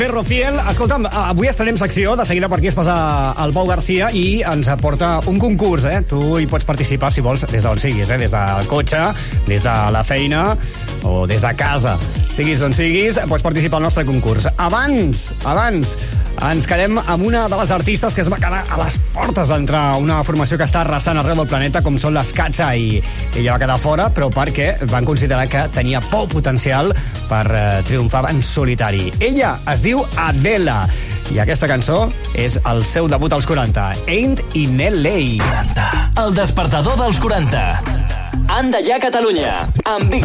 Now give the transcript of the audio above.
Perro Fiel. Escolta'm, avui estrenem secció, de seguida per aquí es passa el Pau Garcia i ens aporta un concurs, Tu hi pots participar, si vols, des d'on siguis, des del cotxe, des de la feina o des de casa. Siguis d'on siguis, pots participar al nostre concurs. Abans, ens quedem amb una de les artistes que es va quedar a les portes d'entrar a una formació que està arrasant arreu del planeta, com són les Katza, i ella va quedar fora, però perquè van considerar que tenia poc potencial per triomfar en solitari. Ella es diu Adela, i aquesta cançó és el seu debut als 40, Ain't in LA. 40. El despertador dels 40. Anda ja, Catalunya, amb